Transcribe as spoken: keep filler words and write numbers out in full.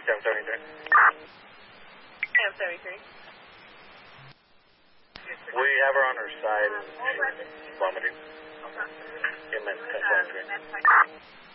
Cam seventy-three. Cam seventy-three. We have her on her side and she's vomiting. Okay. Yeah, man, ten seventy-three.